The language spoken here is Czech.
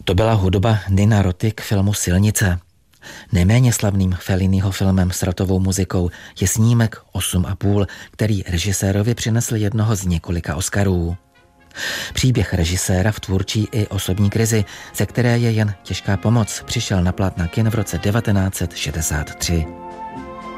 To byla hudba Nina Roty k filmu Silnice. Neméně slavným Felliniho filmem s rotovou muzikou je snímek 8,5, který režisérovi přinesl jednoho z několika Oscarů. Příběh režiséra v tvůrčí i osobní krizi, ze které je jen těžká pomoc, přišel na plátna kin v roce 1963.